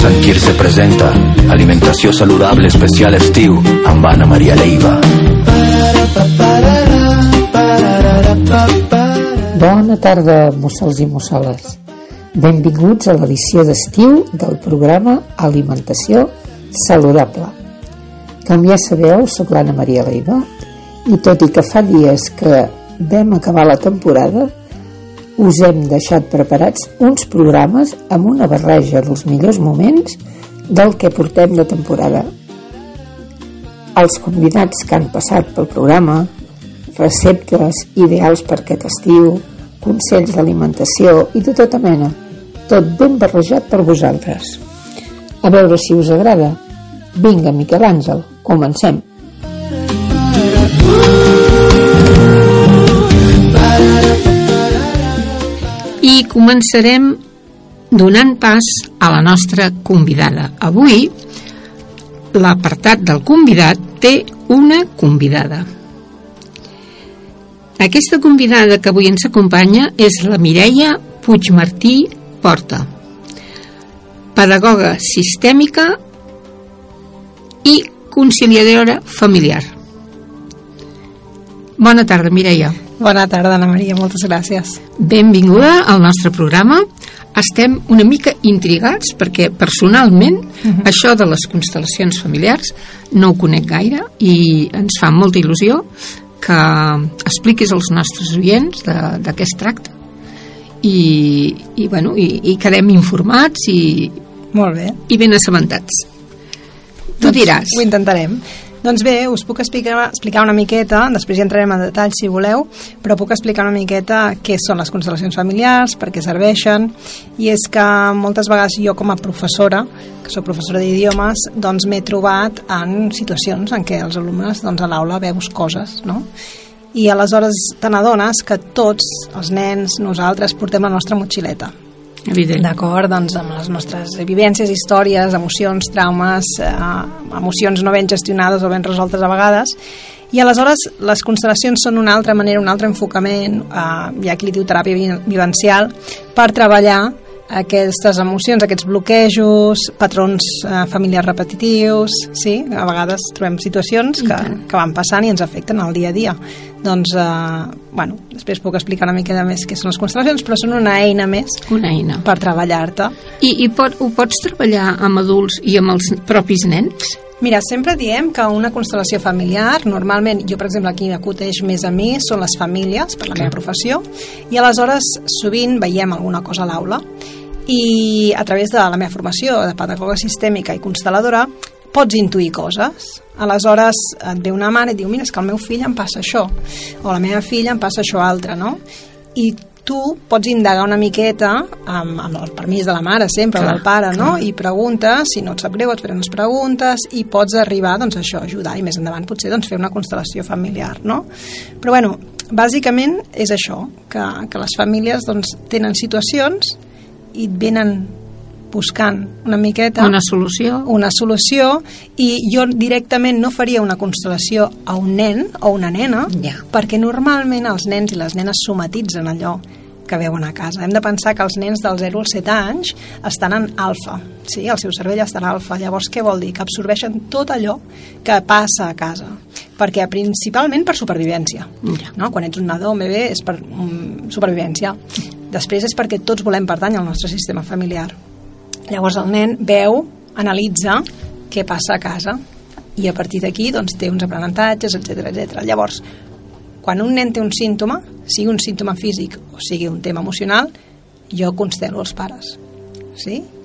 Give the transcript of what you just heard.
Quirze presenta alimentació saludable especial estiu amb Anna Maria Leiva. Bona tarda, mossals i mossoles. Benvinguts a l'edició d'estiu del programa Alimentació Saludable. Com ja sabeu, soc l'Anna Maria Leiva i tot i que fa dies que vam acabar la temporada, us hem deixat preparats uns programes amb una barreja dels millors moments del que portem de temporada. Els convidats que han passat pel programa, receptes ideals per aquest estiu, consells d'alimentació i de tota mena, tot ben barrejat per vosaltres. A veure si us agrada. Vinga, Miquel Àngel, comencem. I començarem donant pas a la nostra convidada. Avui, l'apartat del convidat té una convidada. Aquesta convidada que avui ens acompanya és la Mireia Puigmartí Porta, pedagoga sistèmica i conciliadora familiar. Bona tarda, Mireia. Bona tarda, Anna Maria, moltes gràcies. Benvinguda al nostre programa. Estem una mica intrigats perquè personalment això de les constel·lacions familiars no ho conec gaire i ens fa molta il·lusió que expliquis als nostres oients de què es tracta i quedem informats Molt bé. I ben assabentats. Tu diràs. Ho intentarem. Doncs bé, us puc explicar una miqueta, després ja entrarem en detall si voleu, però puc explicar una miqueta què són les constel·lacions familiars, per què serveixen, i és que moltes vegades jo com a professora, que soc professora d'idiomes, doncs m'he trobat en situacions en què els alumnes a l'aula veus coses, no? I aleshores te n'adones que tots els nens, nosaltres, portem la nostra motxileta. Evident. D'acord, doncs amb les nostres vivències, històries, emocions, traumes, emocions no ben gestionades o ben resoltes a vegades, i aleshores les constel·lacions són una altra manera, un altre enfocament, hi ha qui li diu teràpia vivencial, per treballar aquestes emocions, aquests bloquejos, patrons familiars repetitius, sí? A vegades trobem situacions que van passant i ens afecten al dia a dia. Doncs, després puc explicar una mica més què són les constel·lacions, però són una eina més per treballar-te. I ho pots treballar amb adults i amb els propis nens? Mira, sempre diem que una constel·lació familiar, normalment, jo per exemple aquí acudeix més a mi, són les famílies, per la meva professió, i aleshores sovint veiem alguna cosa a l'aula i a través de la meva formació de pedagoga sistèmica i constel·ladora pots intuir coses. Aleshores et ve una mare i et diu, mira, és que al meu fill em passa això, o a la meva filla em passa això altre, no? I tu pots indagar una miqueta amb el permís de la mare sempre, o del pare, no? I preguntes, si no et sap greu, et feren unes preguntes i pots arribar, doncs això, a ajudar i més endavant potser fer una constel·lació familiar, no? Però bueno, bàsicament és això, que les famílies doncs tenen situacions i et venen buscant una miqueta una solució i jo directament no faria una constel·lació a un nen o una nena perquè normalment els nens i les nenes somatitzen allò que veuen a casa. Hem de pensar que els nens dels 0 als 7 anys estan en alfa, sí? El seu cervell està en alfa. Llavors què vol dir? Que absorbeixen tot allò que passa a casa, perquè principalment per supervivència, no? Quan ets un nadó, un bebè, és per supervivència. Després és perquè tots volem pertànyer al nostre sistema familiar. Llavors el nen veu, analitza què passa a casa i a partir d'aquí doncs, té uns aprenentatges, etc. Llavors, quan un nen té un símptoma, sigui un símptoma físic o sigui un tema emocional, jo constel·lo els pares. Sí?